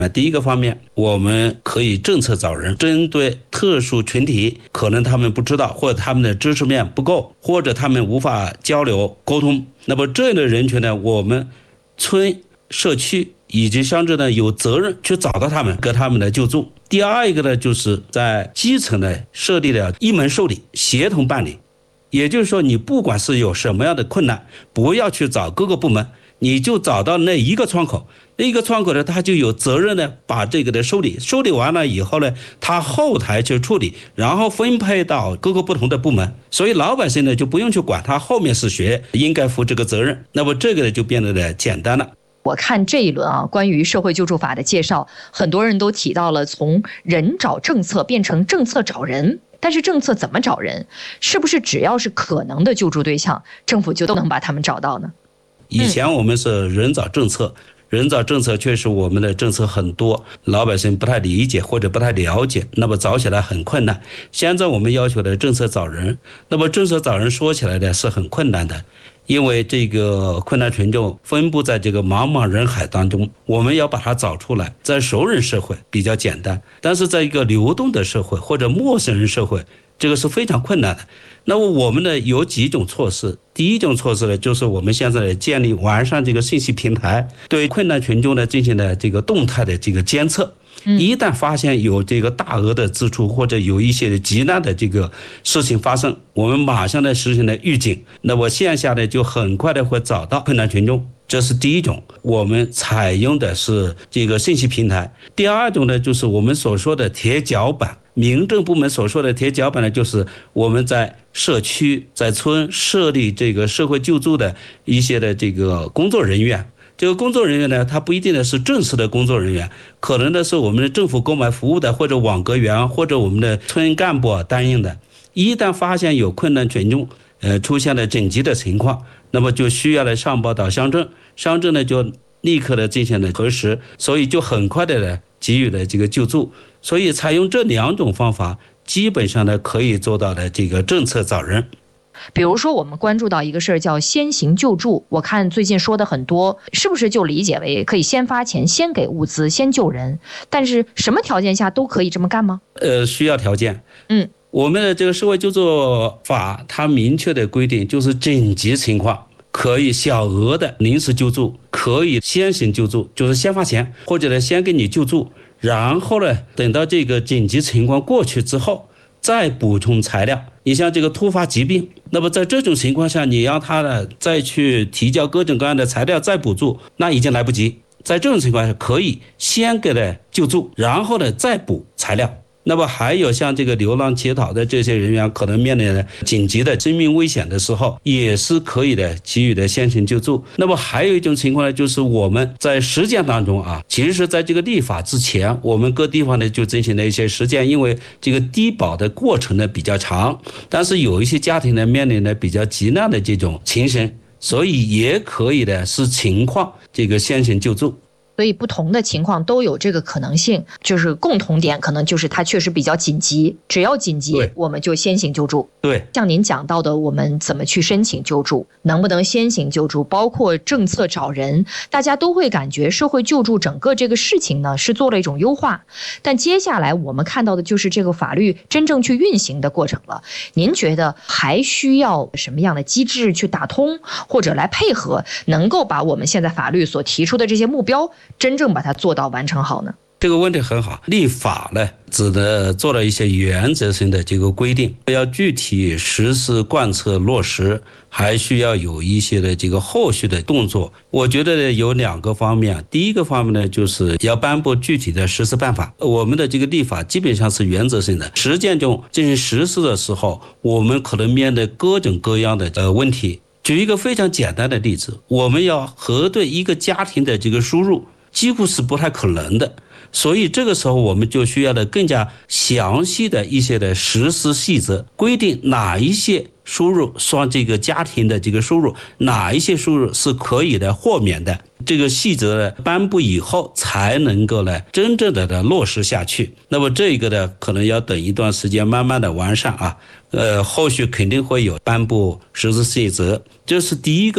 第一个方面，我们可以政策找人，针对特殊群体，可能他们不知道，或者他们的知识面不够，或者他们无法交流沟通，那么这样的人群呢，我们村、社区以及乡镇呢有责任去找到他们，给他们的救助。第二一个呢，就是在基层呢设立了一门受理，协同办理。也就是说，你不管是有什么样的困难，不要去找各个部门，你就找到那一个窗口，那一个窗口呢，他就有责任呢，把这个的受理完了以后呢，他后台去处理，然后分配到各个不同的部门，所以老百姓呢就不用去管他后面是谁应该负这个责任，那么这个呢就变得简单了。 我看这一轮关于社会救助法的介绍，很多人都提到了从人找政策变成政策找人。但是政策怎么找人？是不是只要是可能的救助对象，政府就都能把他们找到呢？ 以前我们是人找政策，人找政策确实我们的政策很多，老百姓不太理解或者不太了解，那么找起来很困难。现在我们要求的政策找人，那么政策找人说起来呢是很困难的，因为这个困难群众分布在这个茫茫人海当中，我们要把它找出来。在熟人社会比较简单，但是在一个流动的社会或者陌生人社会，这个是非常困难的。那么我们呢有几种措施，第一种措施呢，就是我们现在建立完善这个信息平台，对困难群众呢进行了这个动态的这个监测。一旦发现有这个大额的支出或者有一些急难的这个事情发生，我们马上呢实行了预警，那么线下呢就很快的会找到困难群众，这是第一种，我们采用的是这个信息平台。第二种呢，就是我们所说的铁脚板，民政部门所说的铁脚板呢，就是我们在社区在村设立这个社会救助的一些的这个工作人员。这个工作人员呢，他不一定呢是正式的工作人员，可能呢是我们的政府购买服务的，或者网格员，或者我们的村干部担任的。一旦发现有困难群众出现了紧急的情况，那么就需要来上报到乡镇，乡镇呢就立刻的进行了核实，所以就很快的给予了这个救助。所以采用这两种方法，基本上呢可以做到的这个政策找人。 比如说我们关注到一个事儿叫先行救助，我看最近说的很多，是不是就理解为可以先发钱，先给物资，先救人？但是什么条件下都可以这么干吗？ 需要条件。我们的这个社会救助法它明确的规定，就是紧急情况可以小额的临时救助，可以先行救助，就是先发钱，或者呢先给你救助，然后呢等到这个紧急情况过去之后再补充材料。你像这个突发疾病，那么在这种情况下，你让他呢再去提交各种各样的材料再补助，那已经来不及。在这种情况下，可以先给他救助，然后呢再补材料。那么还有像这个流浪乞讨的这些人员，可能面临紧急的生命危险的时候，也是可以的给予的先行救助。那么还有一种情况呢，就是我们在实践当中其实在这个立法之前，我们各地方呢就进行了一些实践，因为这个低保的过程呢比较长，但是有一些家庭呢面临的比较急难的这种情形，所以也可以的视情况这个先行救助。 所以不同的情况都有这个可能性，就是共同点可能就是它确实比较紧急，只要紧急我们就先行救助。 对， 像您讲到的，我们怎么去申请救助，能不能先行救助，包括政策找人，大家都会感觉社会救助整个这个事情呢是做了一种优化。但接下来我们看到的就是这个法律真正去运行的过程了。您觉得还需要什么样的机制去打通，或者来配合，能够把我们现在法律所提出的这些目标真正把它做到完成好呢？ 这个问题很好，立法呢只能做了一些原则性的这个规定，要具体实施贯彻落实，还需要有一些的这个后续的动作。我觉得呢有两个方面，第一个方面呢就是要颁布具体的实施办法。我们的这个立法基本上是原则性的，实践中进行实施的时候，我们可能面对各种各样的问题。举一个非常简单的例子，我们要核对一个家庭的这个收入，几乎是不太可能的，所以这个时候我们就需要的更加详细的一些的实施细则，规定哪一些收入算这个家庭的这个收入，哪一些收入是可以的豁免的。这个细则呢颁布以后才能够呢真正的落实下去。那么这个呢可能要等一段时间慢慢的完善后续肯定会有颁布实施细则，这是第一个。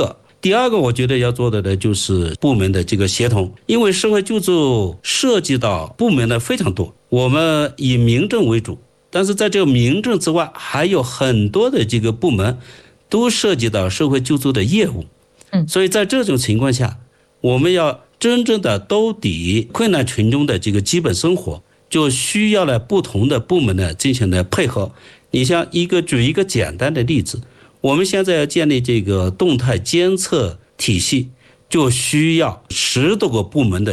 第二个我觉得要做的就是部门的这个协同，因为社会救助涉及到部门的非常多，我们以民政为主，但是在这个民政之外还有很多的这个部门都涉及到社会救助的业务。所以在这种情况下，我们要真正的兜底困难群众的这个基本生活，就需要了不同的部门呢进行的配合。你像举一个简单的例子，我们现在要建立这个动态监测体系，就需要10多个部门的